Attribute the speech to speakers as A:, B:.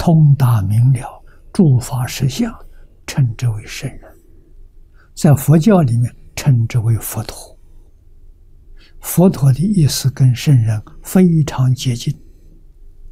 A: 通达明了诸法实相，称之为圣人。在佛教里面称之为佛陀。佛陀的意思跟圣人非常接近。